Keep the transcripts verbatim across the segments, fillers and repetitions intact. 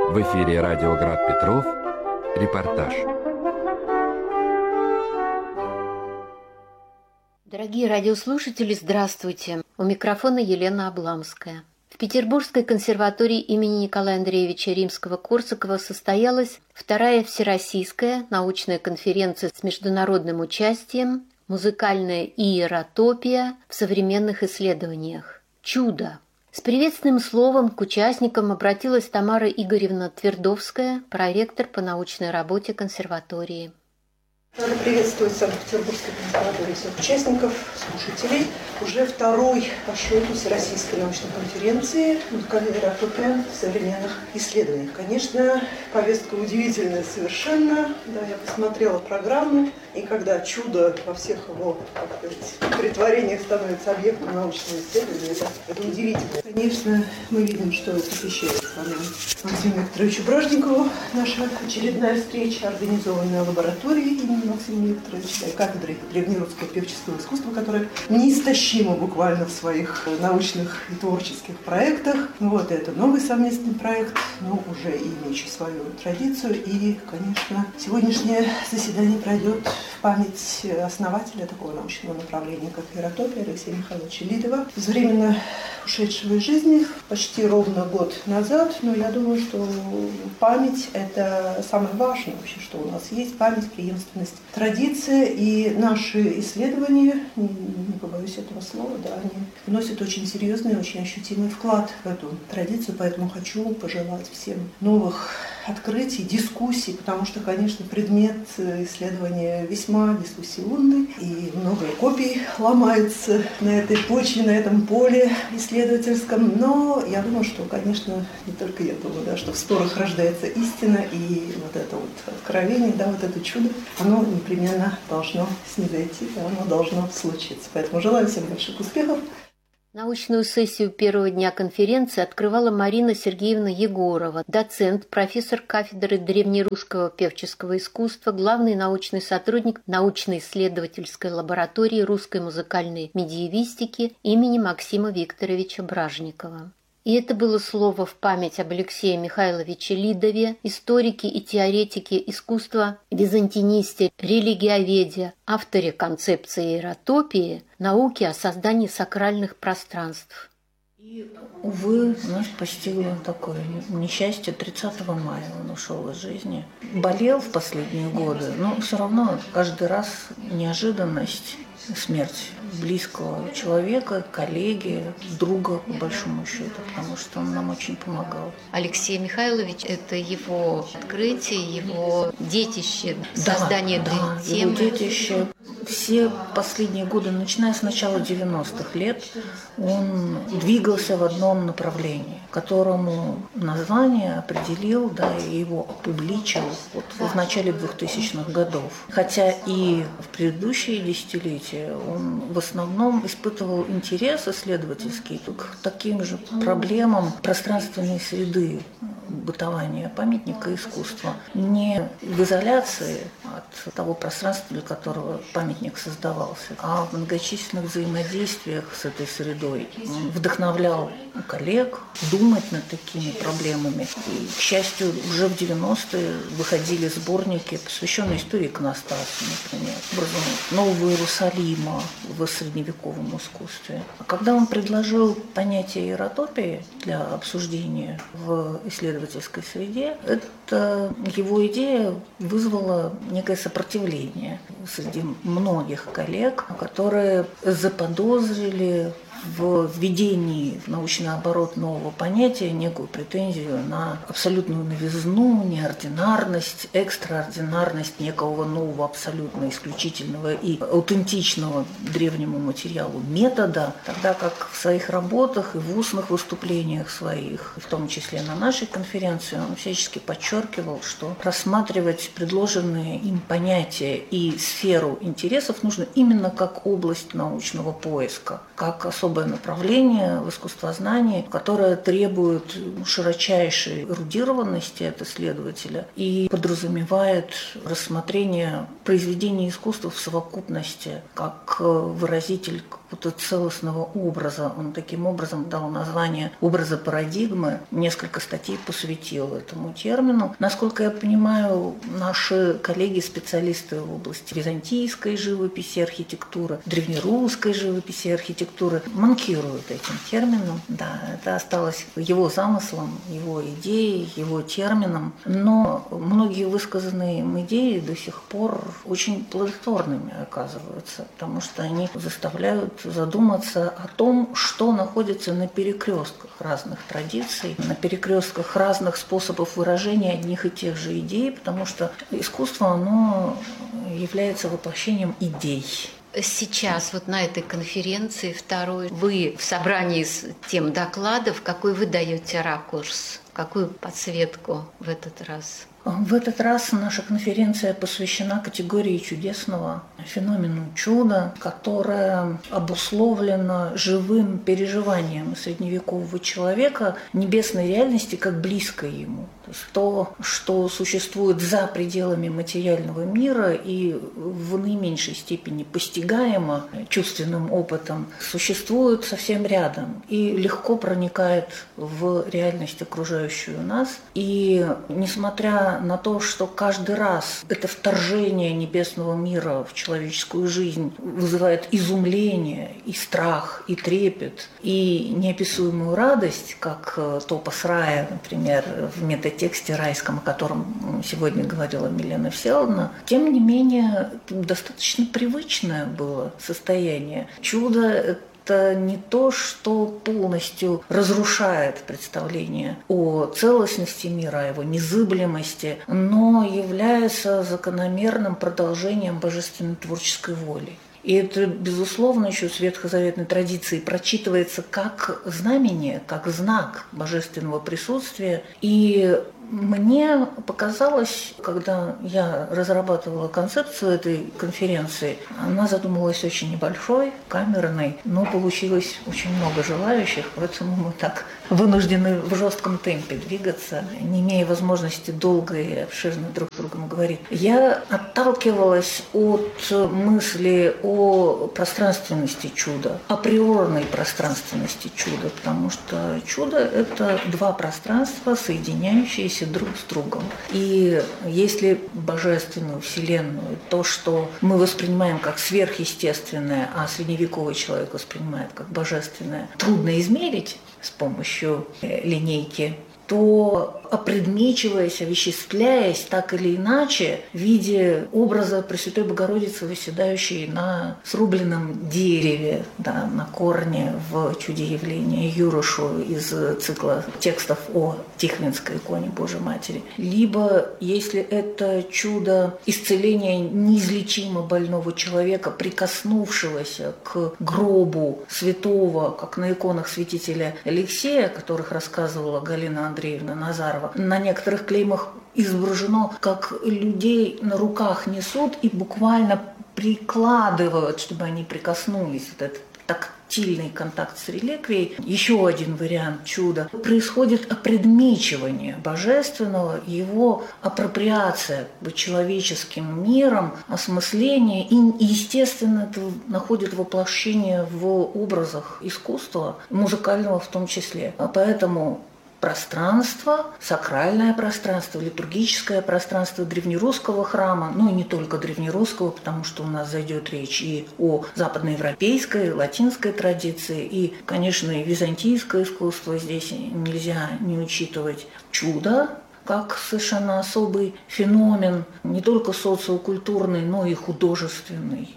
В эфире радио Град Петров. Репортаж. Дорогие радиослушатели, здравствуйте. У микрофона Елена Обламская. В Петербургской консерватории имени Николая Андреевича Римского-Корсакова состоялась вторая всероссийская научная конференция с международным участием «Музыкальная иеротопия в современных исследованиях. Чудо». С приветственным словом к участникам обратилась Тамара Игоревна Твердовская, проректор по научной работе консерватории. Надо приветствовать в Санкт-Петербургской консерватории всех участников, слушателей. Уже второй по счету Всероссийской научной конференции «Музыкальная иеротопия в современных исследованиях». Конечно, повестка удивительная совершенно. Да, я посмотрела программу, и когда чудо во всех его, как сказать, претворениях становится объектом научного исследования, это, это удивительно. Конечно, мы видим, что посвящает с вами Максиму Викторовичу Бражникову наша очередная встреча, организованная лабораторией имени Максима Викторовича и кафедрой древнерусского певческого искусства, которая неистощима буквально в своих научных и творческих проектах. Вот это новый совместный проект, но уже имеющий свою традицию. И, конечно, сегодняшнее заседание пройдет в память основателя такого научного направления, как иеротопия, Алексея Михайловича Лидова, безвременно ушедшего из жизни почти ровно год назад. Но я думаю, что память – это самое важное вообще, что у нас есть. Память, преемственность, традиция. И наши исследования, не, не побоюсь этого слова, да, они вносят очень серьезный, очень ощутимый вклад в эту традицию. Поэтому хочу пожелать всем новых открытий, дискуссий, потому что, конечно, предмет исследования весьма дискуссионный, и много копий ломается на этой почве, на этом поле исследовательском. Но я думаю, что, конечно, не только я думаю, да, что в спорах рождается истина, и вот это вот откровение, да, вот это чудо, оно непременно должно снизойти, оно должно случиться. Поэтому желаю всем больших успехов. Научную сессию первого дня конференции открывала Марина Сергеевна Егорова, доцент, профессор кафедры древнерусского певческого искусства, главный научный сотрудник научно-исследовательской лаборатории русской музыкальной медиевистики имени Максима Викторовича Бражникова. И это было слово в память об Алексее Михайловиче Лидове, историке и теоретике искусства, византинисте, религиоведе, авторе концепции иеротопии, науки о создании сакральных пространств. И, увы, нас постигло такое несчастье. тридцатого мая он ушел из жизни. Болел в последние годы, но все равно каждый раз неожиданность, смерть близкого человека, коллеги, друга, по большому счету, потому что он нам очень помогал. Алексей Михайлович – это его открытие, его детище, да, создание да, этой темы. Его детище. Все последние годы, начиная с начала девяностых лет, он двигался в одном направлении, которому название определил, да, и его опубличил вот в начале двухтысячных годов. Хотя и в предыдущие десятилетия он в основном испытывал интерес исследовательский к таким же проблемам пространственной среды бытования памятника искусства. Не в изоляции от того пространства, для которого памятник создавался, а в многочисленных взаимодействиях с этой средой. Он вдохновлял коллег думать над такими проблемами. И, к счастью, уже в девяностые выходили сборники, посвященные истории иконостаса, например, образу Нового Иерусалима в средневековом искусстве. А когда он предложил понятие иеротопии для обсуждения в исследовательской среде, это его идея вызвала некое сопротивление среди многих коллег, которые заподозрили в введении в научный оборот нового понятия некую претензию на абсолютную новизну, неординарность, экстраординарность некого нового, абсолютно исключительного и аутентичного древнему материалу метода, тогда как в своих работах и в устных выступлениях своих, в том числе на нашей конференции, он всячески подчеркивал, что рассматривать предложенные им понятия и сферу интересов нужно именно как область научного поиска, как особо особое направление в искусствознании, которое требует широчайшей эрудированности от исследователя и подразумевает рассмотрение произведений искусства в совокупности, как выразитель какого-то целостного образа. Он таким образом дал название образа парадигмы, несколько статей посвятил этому термину. Насколько я понимаю, наши коллеги-специалисты в области византийской живописи, архитектуры, древнерусской живописи и архитектуры манкируют этим термином. Да, это осталось его замыслом, его идеей, его термином. Но многие высказанные им идеи до сих пор очень плодотворными оказываются, потому что они заставляют задуматься о том, что находится на перекрестках разных традиций, на перекрестках разных способов выражения одних и тех же идей, потому что искусство, оно является воплощением идей. Сейчас вот на этой конференции второй вы в собрании с тем докладов, какой вы даете ракурс, какую подсветку в этот раз? В этот раз наша конференция посвящена категории чудесного, феномену чуда, которое обусловлено живым переживанием средневекового человека небесной реальности как близкой ему. То есть то, что существует за пределами материального мира и в наименьшей степени постигаемо чувственным опытом, существует совсем рядом и легко проникает в реальность, окружающую нас. И несмотря на то, что каждый раз это вторжение небесного мира в человеческую жизнь вызывает изумление, и страх, и трепет, и неописуемую радость, как топос рая, например, в метатексте райском, о котором сегодня говорила Милена Всеволодовна, тем не менее достаточно привычное было состояние. Чудо – это не то, что полностью разрушает представление о целостности мира, о его незыблемости, но является закономерным продолжением божественной творческой воли. И это, безусловно, еще с ветхозаветной традиции прочитывается как знамение, как знак божественного присутствия. И мне показалось, когда я разрабатывала концепцию этой конференции, она задумалась очень небольшой, камерной, но получилось очень много желающих, поэтому мы так вынуждены в жестком темпе двигаться, не имея возможности долго и обширно друг с другом говорить. Я отталкивалась от мысли о пространственности чуда, априорной пространственности чуда, потому что чудо – это два пространства, соединяющиеся друг с другом. И если божественную вселенную, то, что мы воспринимаем как сверхъестественное, а средневековый человек воспринимает как божественное, трудно измерить с помощью линейки, то, опредмечиваясь, овеществляясь так или иначе в виде образа Пресвятой Богородицы, восседающей на срубленном дереве, да, на корне в чуде явления Юрошу из цикла текстов о Тихвинской иконе Божьей Матери. Либо, если это чудо исцеления неизлечимо больного человека, прикоснувшегося к гробу святого, как на иконах святителя Алексея, о которых рассказывала Галина Андреевна, Андреевна Назарова, на некоторых клеймах изображено, как людей на руках несут и буквально прикладывают, чтобы они прикоснулись. Вот этот тактильный контакт с реликвией. Еще один вариант чуда. Происходит опредмечивание божественного, его апроприация человеческим миром, осмысление, и, естественно, это находит воплощение в образах искусства, музыкального в том числе. А поэтому пространство, сакральное пространство, литургическое пространство древнерусского храма, ну и не только древнерусского, потому что у нас зайдет речь и о западноевропейской, латинской традиции, и, конечно, и византийское искусство здесь нельзя не учитывать. Чудо как совершенно особый феномен, не только социокультурный, но и художественный.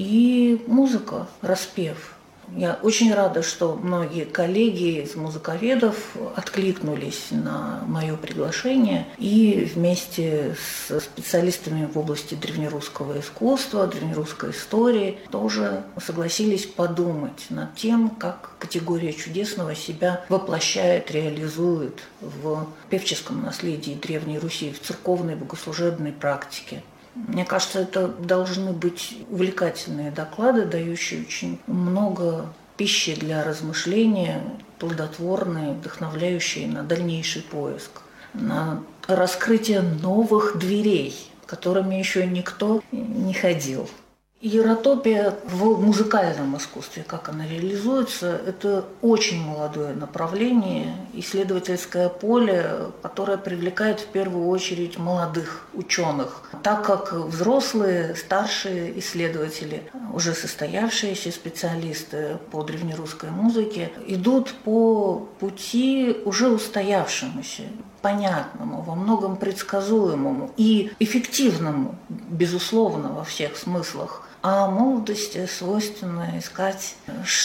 И музыка, распев. Я очень рада, что многие коллеги из музыковедов откликнулись на мое приглашение и вместе с специалистами в области древнерусского искусства, древнерусской истории тоже согласились подумать над тем, как категория чудесного себя воплощает, реализует в певческом наследии Древней Руси, в церковной богослужебной практике. Мне кажется, это должны быть увлекательные доклады, дающие очень много пищей для размышления, плодотворной, вдохновляющей на дальнейший поиск, на раскрытие новых дверей, которыми еще никто не ходил. Иеротопия в музыкальном искусстве, как она реализуется, это очень молодое направление, исследовательское поле, которое привлекает в первую очередь молодых ученых, так как взрослые, старшие исследователи, уже состоявшиеся специалисты по древнерусской музыке, идут по пути уже устоявшемуся, понятному, во многом предсказуемому и эффективному, безусловно, во всех смыслах. А молодости свойственно искать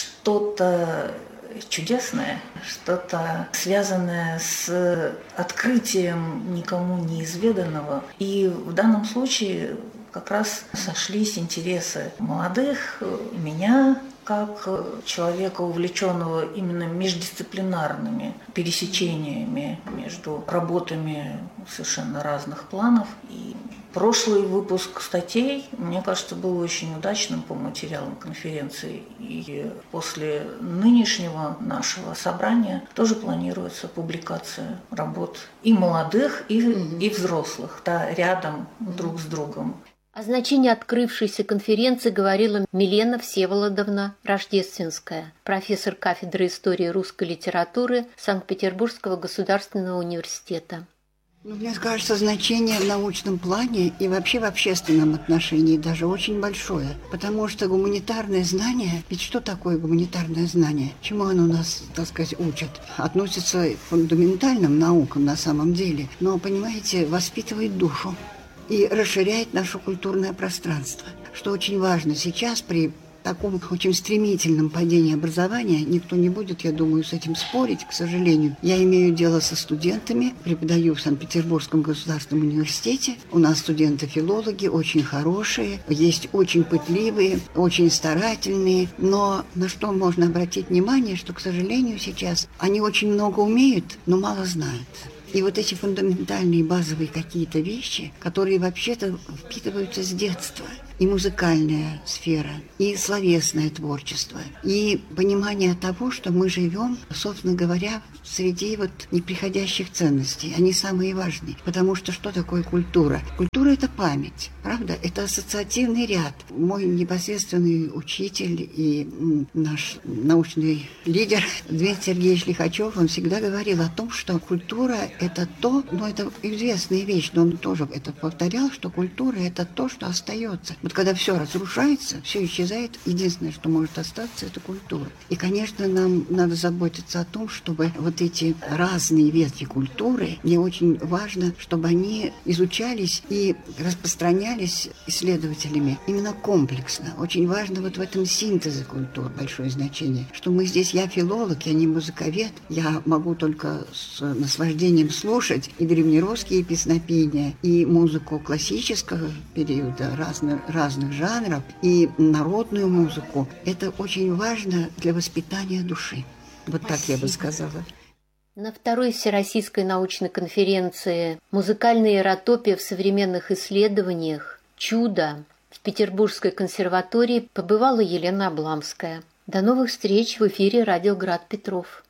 что-то чудесное, что-то связанное с открытием никому неизведанного. И в данном случае как раз сошлись интересы молодых, меня, как человека, увлеченного именно междисциплинарными пересечениями между работами совершенно разных планов. И прошлый выпуск статей, мне кажется, был очень удачным по материалам конференции. И после нынешнего нашего собрания тоже планируется публикация работ и молодых, и, mm-hmm. и взрослых, да, рядом mm-hmm. друг с другом. О значении открывшейся конференции говорила Милена Всеволодовна Рождественская, профессор кафедры истории русской литературы Санкт-Петербургского государственного университета. Ну, мне кажется, значение в научном плане и вообще в общественном отношении даже очень большое. Потому что гуманитарное знание, ведь что такое гуманитарное знание? Чему оно нас, так сказать, учат? Относится к фундаментальным наукам на самом деле, но, понимаете, воспитывает душу и расширяет наше культурное пространство. Что очень важно сейчас при таком очень стремительном падении образования, никто не будет, я думаю, с этим спорить, к сожалению. Я имею дело со студентами, преподаю в Санкт-Петербургском государственном университете. У нас студенты-филологи очень хорошие, есть очень пытливые, очень старательные. Но на что можно обратить внимание, что, к сожалению, сейчас они очень много умеют, но мало знают. И вот эти фундаментальные базовые какие-то вещи, которые вообще-то впитываются с детства, и музыкальная сфера, и словесное творчество, и понимание того, что мы живем, собственно говоря, среди вот неприходящих ценностей. Они самые важные. Потому что что такое культура? Культура – это память, правда? Это ассоциативный ряд. Мой непосредственный учитель и наш научный лидер Дмитрий Сергеевич Лихачев, он всегда говорил о том, что культура – это то, ну это известная вещь, но он тоже это повторял, что культура – это то, что остается. Вот когда все разрушается, все исчезает, единственное, что может остаться, это культура. И, конечно, нам надо заботиться о том, чтобы вот эти разные ветви культуры, мне очень важно, чтобы они изучались и распространялись исследователями именно комплексно. Очень важно вот в этом синтезе культур большое значение, что мы здесь, я филолог, я не музыковед, я могу только с наслаждением слушать и древнерусские песнопения, и музыку классического периода, разных, разных жанров, и народную музыку. Это очень важно для воспитания души. Вот Спасибо. Так я бы сказала. На второй Всероссийской научной конференции «Музыкальная иеротопия в современных исследованиях. Чудо» в Петербургской консерватории побывала Елена Обламская. До новых встреч в эфире «Радио Град Петров».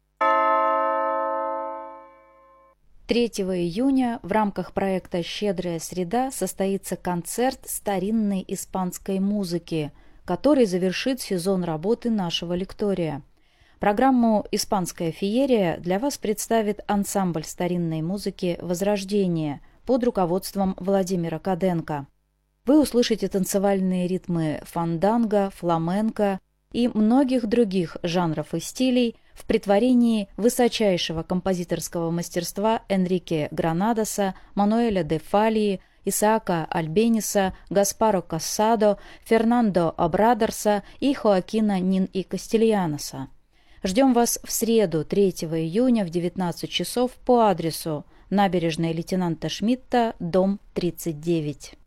третьего июня в рамках проекта «Щедрая среда» состоится концерт старинной испанской музыки, который завершит сезон работы нашего лектория. Программу «Испанская феерия» для вас представит ансамбль старинной музыки «Возрождение» под руководством Владимира Каденко. Вы услышите танцевальные ритмы фанданго, фламенко и многих других жанров и стилей в претворении высочайшего композиторского мастерства Энрике Гранадоса, Мануэля де Фалии, Исаака Альбениса, Гаспаро Кассадо, Фернандо Обрадорса и Хоакина Нин и Кастильяноса. Ждем вас в среду, третьего июня в девятнадцать часов по адресу: набережная лейтенанта Шмидта, дом тридцать девять.